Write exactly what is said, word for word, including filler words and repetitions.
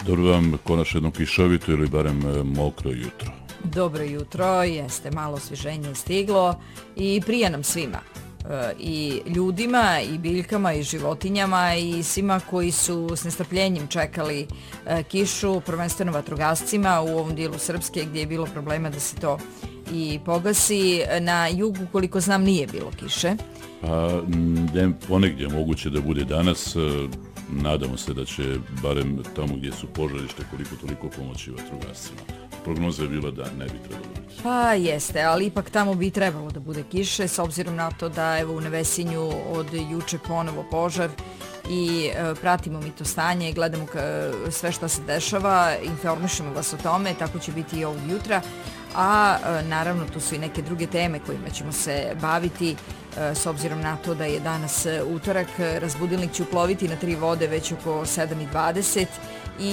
Dobro vam konačno jedno kišovito ili barem mokro jutro. Dobro jutro, jeste, malo osvježenje stiglo i prija nam svima. I ljudima, i biljkama, i životinjama, i svima koji su s nestrpljenjem čekali kišu, prvenstveno vatrogascima u ovom dijelu Srpske gdje je bilo problema da se to i pogasi. Na jugu, koliko znam, nije bilo kiše. Pa, ponegdje moguće da bude danas. Nadamo se da će, barem tamo gdje su požarište, koliko toliko pomoći vatrogascima. Prognoza je bila da ne bi trebalo biti. Pa jeste, ali ipak tamo bi trebalo da bude kiše, s obzirom na to da evo u Nevesinju od juče ponovo požar i e, pratimo mi to stanje, gledamo ka, sve što se dešava, informišemo vas o tome, tako će biti i ovog jutra, a e, naravno tu su i neke druge teme kojima ćemo se baviti, e, s obzirom na to da je danas utorak, razbudilnik će uploviti na tri vode već oko sedam i dvadeset